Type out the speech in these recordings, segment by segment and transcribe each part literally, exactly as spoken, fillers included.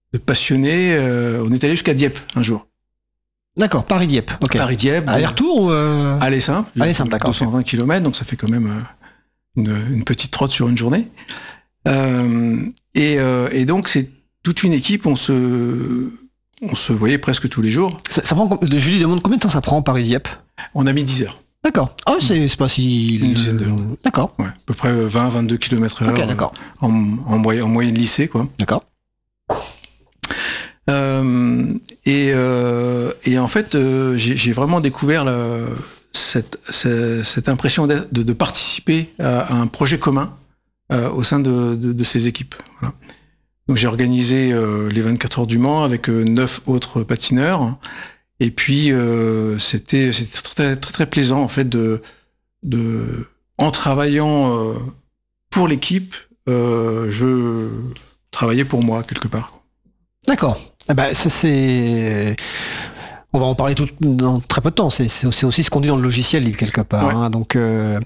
de passionnés. Euh, on est allé jusqu'à Dieppe un jour. D'accord, Paris-Dieppe. Ok. Paris-Dieppe. Aller-retour ou euh... Aller simple. Aller simple, d'accord. deux cent vingt kilomètres, donc ça fait quand même euh, une, une petite trotte sur une journée. Euh, et, euh, et donc c'est toute une équipe. On se, on se voyait presque tous les jours. Ça, ça prend. Julie demande combien de temps ça prend Paris-Dieppe? On a mis dix heures. D'accord. Ah, oh, c'est, c'est pas si... Une dizaine d'heures. D'accord. Ouais, à peu près vingt à vingt-deux kilomètres heure. Ok, d'accord. Euh, en, en, moyenne, en moyenne lycée, quoi. D'accord. Euh, et, euh, et en fait, euh, j'ai, j'ai vraiment découvert la, cette, cette, cette impression de, de, de participer à, à un projet commun euh, au sein de, de, de ces équipes. Voilà. Donc j'ai organisé euh, les vingt-quatre heures du Mans avec euh, neuf autres patineurs. Et puis euh, c'était, c'était très, très très plaisant en fait de, de en travaillant euh, pour l'équipe, euh, je travaillais pour moi quelque part. D'accord. Eh ben, ça, c'est... On va en parler tout, dans très peu de temps. C'est, c'est aussi ce qu'on dit dans le logiciel quelque part. Ouais. Hein. Donc, euh,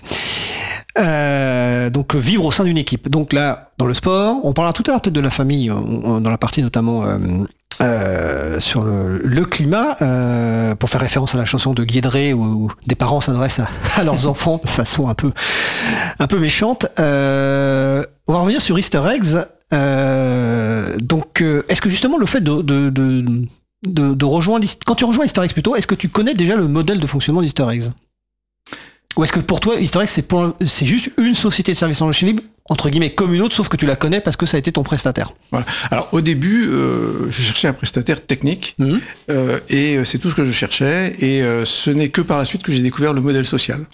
euh, donc vivre au sein d'une équipe. Donc là, dans le sport, on parlera tout à l'heure peut-être de la famille, on, dans la partie notamment euh, euh, sur le, le climat, euh, pour faire référence à la chanson de Guédré où, où des parents s'adressent à, à leurs enfants de façon un peu, un peu méchante. Euh, on va revenir sur Easter eggs. Euh, donc, euh, est-ce que justement le fait de, de, de, de, de rejoindre, quand tu rejoins Easter eggs plutôt, est-ce que tu connais déjà le modèle de fonctionnement d'Easter eggs? Ou est-ce que pour toi, Easter eggs, c'est, pour, c'est juste une société de services en logiciel libre, entre guillemets, comme une autre, sauf que tu la connais parce que ça a été ton prestataire? Voilà. Alors, au début, euh, je cherchais un prestataire technique, mmh. euh, et c'est tout ce que je cherchais, et euh, ce n'est que par la suite que j'ai découvert le modèle social.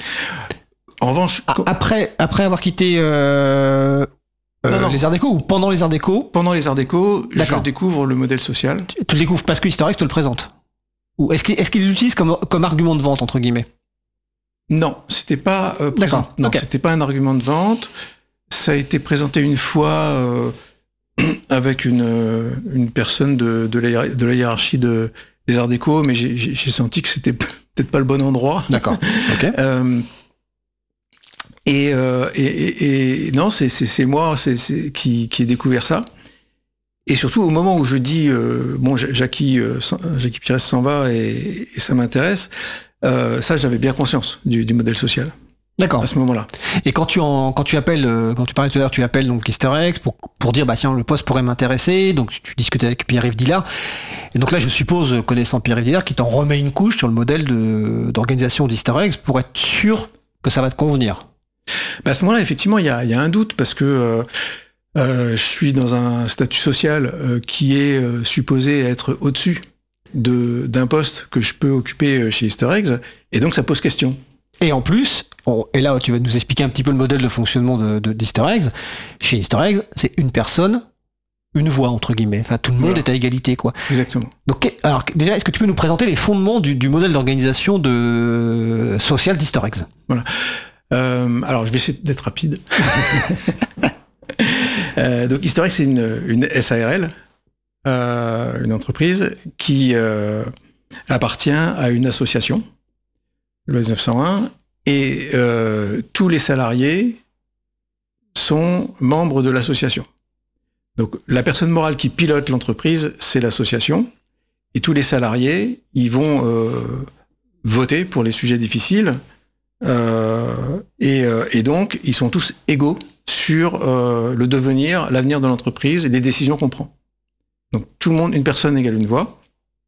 En revanche... Ah, après, après avoir quitté... Euh... Euh, non, non. Les Arts Déco ou pendant les Arts Déco? Pendant les Arts Déco, je découvre le modèle social. Tu, tu le découvres parce que Easter eggs te le présente? Ou est-ce qu'il, est-ce qu'il l'utilise comme, comme argument de vente, entre guillemets? Non, c'était pas euh, présent. D'accord. Non, okay. C'était pas un argument de vente. Ça a été présenté une fois euh, avec une, une personne de, de, la, de la hiérarchie de, des Arts Déco, mais j'ai, j'ai senti que c'était peut-être pas le bon endroit. D'accord. Okay. euh, Et, euh, et, et, et non, c'est, c'est, c'est moi c'est, c'est, qui, qui ai découvert ça. Et surtout, au moment où je dis, euh, bon, Jackie, euh, Jackie Pires s'en va et, et ça m'intéresse, euh, ça, j'avais bien conscience du, du modèle social. D'accord. À ce moment-là. Et quand tu, en, quand tu appelles, quand tu parlais tout à l'heure, tu appelles donc Easter eggs pour, pour dire, bah tiens, le poste pourrait m'intéresser. Donc tu, tu discutes avec Pierre-Yves Dillard. Et donc là, je suppose, connaissant Pierre-Yves Dillard, qui t'en remet une couche sur le modèle de, d'organisation d'Easter eggs pour être sûr que ça va te convenir. Ben à ce moment-là, effectivement, il y a, y a un doute parce que euh, euh, je suis dans un statut social euh, qui est euh, supposé être au-dessus de, d'un poste que je peux occuper chez Easter eggs, et donc ça pose question. Et en plus, on, et là tu vas nous expliquer un petit peu le modèle de fonctionnement de, de, d'Easter eggs. Chez Easter eggs, c'est une personne, une voix entre guillemets. Enfin, tout le monde voilà. est à égalité, quoi. Exactement. Donc, alors déjà, est-ce que tu peux nous présenter les fondements du, du modèle d'organisation de social d'Easter eggs? Voilà. Euh, alors, je vais essayer d'être rapide. euh, donc, Easter eggs, c'est une, une S A R L, euh, une entreprise qui euh, appartient à une association, le neuf cent un, et euh, tous les salariés sont membres de l'association. Donc, la personne morale qui pilote l'entreprise, c'est l'association, et tous les salariés, ils vont euh, voter pour les sujets difficiles. Euh, et, euh, et donc, ils sont tous égaux sur euh, le devenir, l'avenir de l'entreprise et les décisions qu'on prend. Donc, tout le monde, une personne égale une voix.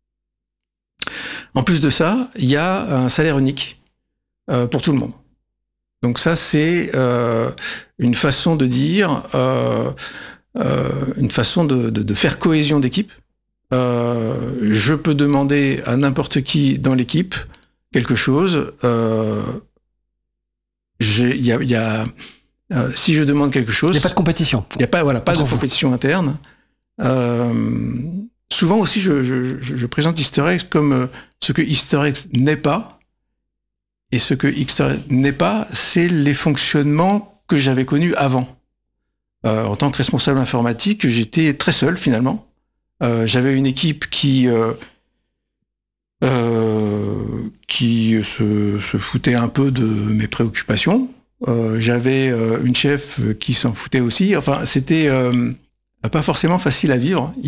En plus de ça, il y a un salaire unique euh, pour tout le monde. Donc ça, c'est euh, une façon de dire, euh, euh, une façon de, de, de faire cohésion d'équipe. Euh, je peux demander à n'importe qui dans l'équipe quelque chose. Euh, Il y a, y a euh, si je demande quelque chose, il n'y a pas de compétition. Il n'y a pas, voilà, pas de compétition interne. Euh, souvent aussi, je, je, je, je présente Easter eggs comme euh, ce que Easter eggs n'est pas. Et ce que Easter eggs n'est pas, c'est les fonctionnements que j'avais connus avant. Euh, en tant que responsable informatique, j'étais très seul finalement. Euh, j'avais une équipe qui euh, Euh, qui se, se foutait un peu de mes préoccupations. Euh, j'avais euh, une chef qui s'en foutait aussi. Enfin, c'était euh, pas forcément facile à vivre.